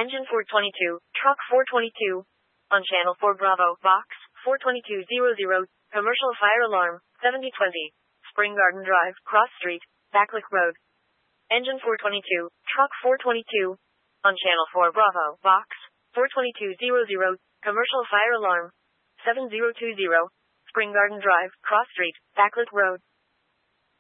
Engine 422, Truck 422. On Channel 4 Bravo, Box 42200, Commercial Fire Alarm, 7020. Spring Garden Drive, Cross Street, Backlick Road. Engine 422, Truck 422. On Channel 4 Bravo, Box 42200, Commercial Fire Alarm, 7020. Spring Garden Drive, Cross Street, Backlick Road.